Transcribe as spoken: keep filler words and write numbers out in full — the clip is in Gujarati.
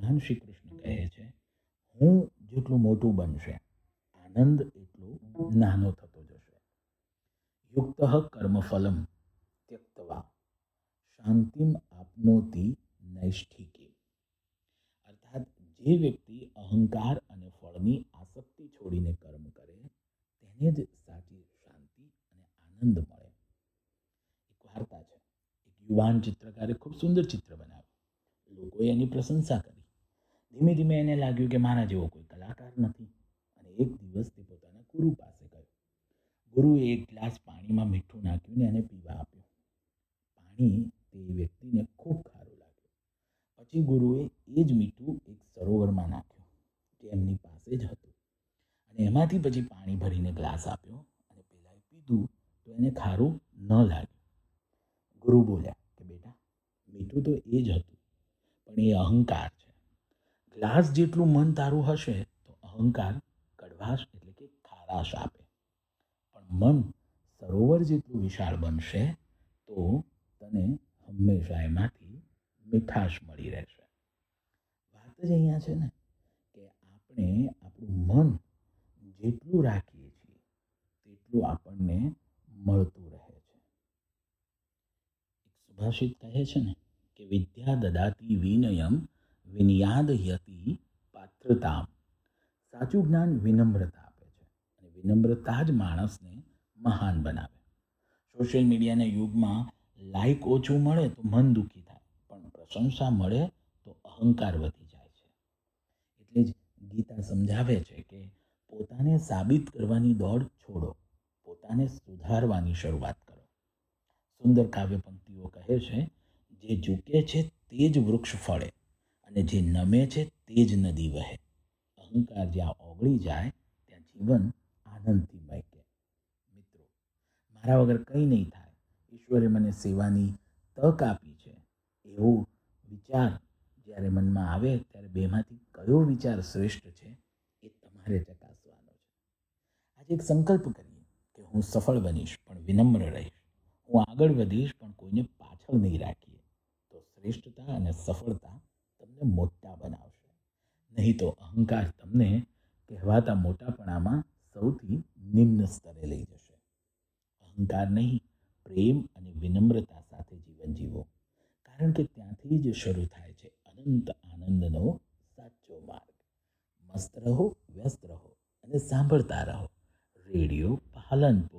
ભગવાન શ્રી કૃષ્ણ કહે છે, હું જેટલું મોટું બનશે, આનંદ એટલો નાનો થતો જશે. યુક્ત કર્મફલમ ત્યક્તવા શાંતિમ આપનોતિ નૈષ્ઠિકી. અર્થાત જે વ્યક્તિ અહંકાર અને ફળની આસક્તિ છોડીને કર્મ કરે તેને જ સાચી શાંતિ અને આનંદ મળે. એક વાર્તા છે. એક યુવાન ચિત્રકારે ખૂબ સુંદર ચિત્ર બનાવ્યું. લોકોએ એની પ્રશંસા કરી. ધીમે ધીમે એને લાગ્યું કે મારા જેવો કોઈ કલાકાર નથી, અને એક દિવસ તે પોતાના ગુરુ પાસે ગયો. ગુરુએ એક ગ્લાસ પાણીમાં મીઠું નાખ્યું ને એને પીવા આપ્યું. પાણી તે વ્યક્તિને ખૂબ ખારું લાગ્યું. પછી ગુરુએ એ જ મીઠું એક સરોવરમાં નાખ્યું જે એમની પાસે જ હતું, અને એમાંથી પછી પાણી ભરીને ગ્લાસ આપ્યો, અને પેલાએ પીધું તો એને ખારું ન લાગ્યું. ગુરુ બોલ્યા કે બેટા, મીઠું તો એ જ હતું, પણ એ અહંકાર છે. ગ્લાસ જેટલું મન તારું હશે તો અહંકાર કડવાશ એટલે કે ખારાશ આપે, પણ મન સરોવર જેટલું વિશાળ બનશે તો તને હંમેશા એમાંથી મીઠાશ મળી રહેશે. વાત જ અહીંયા છે ને કે આપણે આપણું મન જેટલું રાખીએ છીએ તેટલું આપણને મળતું રહે છે. એક સુભાષિત કહે છે ને કે વિદ્યા દદાતી વિનયમ વિનયાદયતી પાત્રતામ. સાચું જ્ઞાન વિનમ્રતા આપે છે, અને વિનમ્રતા જ માણસને મહાન બનાવે. સોશિયલ મીડિયાના યુગમાં લાઈક ઓછું મળે તો મન દુઃખી થાય, પણ પ્રશંસા મળે તો અહંકાર વધી જાય છે. એટલે જ ગીતા સમજાવે છે કે પોતાને સાબિત કરવાની દોડ છોડો, પોતાને સુધારવાની શરૂઆત કરો. સુંદર કાવ્ય પંક્તિઓ કહે છે, જે ઝૂકે છે તે જ વૃક્ષ ફળે, અને જે નમે છે તે જ નદી વહે. અહંકાર જ્યાં ઓગળી જાય ત્યાં જીવન આનંદથી મહેકે. મિત્રો, મારા વગર કંઈ નહીં થાય, ઈશ્વરે મને સેવાની તક આપી છે, એવો વિચાર જ્યારે મનમાં આવે ત્યારે બેમાંથી કયો વિચાર શ્રેષ્ઠ છે એ તમારે ચકાસવાનો છે. આજે એક સંકલ્પ કરીએ કે હું સફળ બનીશ પણ વિનમ્ર રહીશ, હું આગળ વધીશ પણ કોઈને પાછળ નહીં રાખીએ. તો શ્રેષ્ઠતા અને સફળતા તમને મોટા બનાવશે, નહીં તો અહંકાર તમને કહેવાતા મોટાપણામાં સૌથી નિમ્ન સ્તરે લઈ જશે. અહંકાર નહીં, પ્રેમ અને વિનમ્રતા સાથે જીવન જીવો, કારણ કે ત્યાંથી જ શરૂ થાય છે અનંત આનંદનો સાચો માર્ગ. મસ્ત રહો, વ્યસ્ત રહો અને સાંભળતા રહો રેડિયો પાલનપુર.